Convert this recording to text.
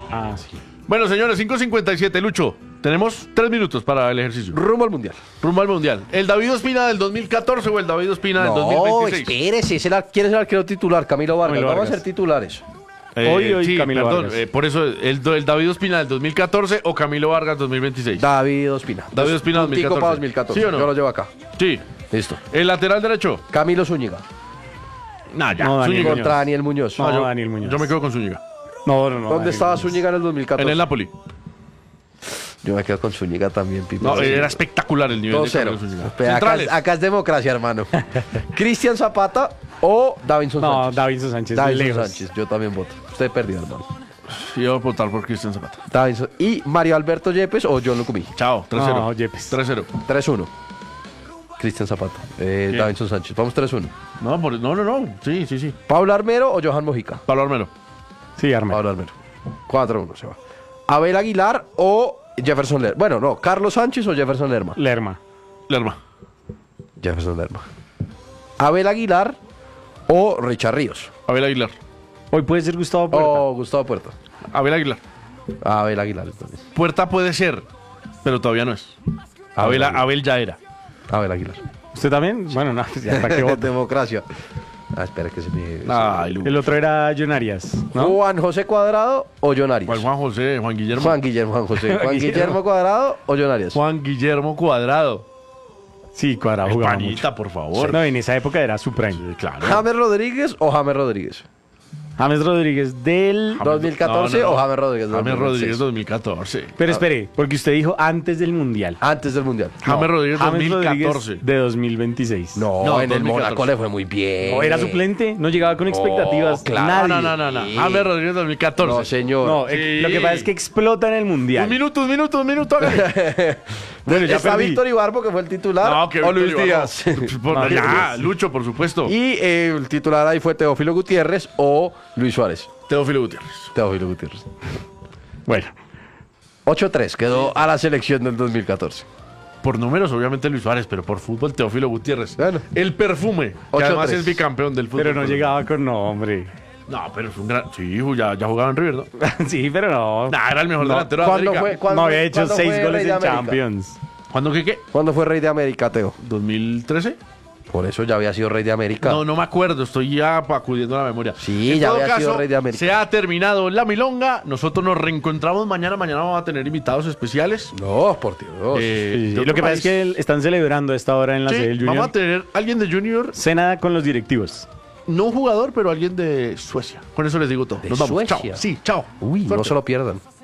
Ah, sí. Bueno, señores, 5:57, Lucho. Tenemos 3 minutos para el ejercicio. Rumbo al Mundial. Rumbo al Mundial. ¿El David Ospina del 2014 o el David Ospina del No, 2026? espérese, ¿quién es el arquero titular? Camilo Vargas. Camilo Vamos a Vargas. ser titulares. Hoy sí, Camilo perdón, Vargas. por eso, el David Ospina del 2014 o Camilo Vargas 2026. David Ospina. David Ospina Puntico 2014. para 2014. ¿Sí o no? Yo lo llevo acá. Sí. Listo. ¿El lateral derecho? Camilo Zúñiga. Nah, ya. No, Daniel Zúñiga. Contra Daniel Muñoz. No, yo, Daniel Muñoz. Yo me quedo con Zúñiga. No. ¿Dónde Daniel estaba Muñoz. Zúñiga en el 2014? En el Napoli. Yo me quedo con Zúñiga también, Pipe. No, era espectacular el nivel de 2-0. Camilo Zúñiga. Espera, Centrales. acá es democracia, hermano. Cristian Zapata o Davinson No, Sánchez. Davinson Sánchez. Davinson lejos. Sánchez, yo también voto. Usted perdió, hermano. Sí, yo voy a votar por Cristian Zapata. Davinson. Y Mario Alberto Yepes o John Lucumí. Chao, 3-0. No, Yepes. 3-0. 3-1. Cristian Zapata. Davinson Sánchez. Vamos 3-1. No. Sí. Pablo Armero o Johan Mojica. Pablo Armero. Sí, Armero. Pablo Armero. 4-1 se va. Abel Aguilar o Jefferson Lerma. Bueno, no. Carlos Sánchez o Jefferson Lerma. Lerma. Lerma. Jefferson Lerma. Abel Aguilar o Richard Ríos. Abel Aguilar. Hoy puede ser Gustavo Puerta. O Gustavo Puerta. Abel Aguilar. Abel Aguilar también. Puerta puede ser, pero todavía no es. Abel ya era. Abel Aguilar. ¿Usted también? Bueno, no, pues ya para qué voto. Democracia. Espera que se me... Ay, Lu. El otro era John Arias, ¿no? Juan José Cuadrado o John Arias. Juan José, Juan Guillermo. Juan Guillermo Cuadrado o John Arias. Juan Guillermo Cuadrado. Sí, Cuadrado jugaba mucho. Españita, por favor. No, en esa época era su prime. Claro. James Rodríguez o James Rodríguez. James Rodríguez del... 2014 o James Rodríguez. James 2016. Rodríguez 2014. Pero espere, porque usted dijo antes del Mundial. Antes del Mundial. James Rodríguez James 2014. Rodríguez de 2026. No, No, en el 2014. Mónaco le fue muy bien. ¿O era suplente? No llegaba con expectativas. claro. Nadie. No. James Rodríguez 2014. No, señor. No, Sí. lo que pasa es que explota en el Mundial. Un minuto, hágale. Bueno, ya Está perdí. Víctor Ibarbo, que fue el titular, No, que o Luis Víctor Díaz. Ibarbo. No, Ya, Luis. Lucho, por supuesto. Y el titular ahí fue Teófilo Gutiérrez o Luis Suárez. Teófilo Gutiérrez. Teófilo Gutiérrez. Bueno, 8-3 quedó a la selección del 2014. Por números, obviamente Luis Suárez, pero por fútbol, Teófilo Gutiérrez. Bueno. El perfume, que 8-3. además es bicampeón del fútbol. pero no llegaba con nombre. No, pero es un gran. Sí, ya jugaba en River, ¿no? Sí, pero no. Nah, era el mejor No. delantero de ¿Cuándo América. fue? No había hecho ¿Cuándo 6 fue goles Rey de en América? Champions. ¿Cuándo qué? ¿Cuándo fue Rey de América, Teo? ¿2013? Por eso ya había sido Rey de América. No me acuerdo, estoy ya acudiendo a la memoria. Sí, En ya todo había sido caso, Rey de América. Se ha terminado la milonga. Nosotros nos reencontramos mañana. Mañana vamos a tener invitados especiales. No, por Dios. Sí, de lo otro que pasa es país. que están celebrando a esta hora en la sede Sí, del Junior. vamos a tener alguien de Junior, Cena con los directivos. no un jugador, pero alguien de Suecia. Con eso les digo todo. ¿De Nos vamos. Suecia? Chao. Sí, chao. Uy, no Suerte. se lo pierdan.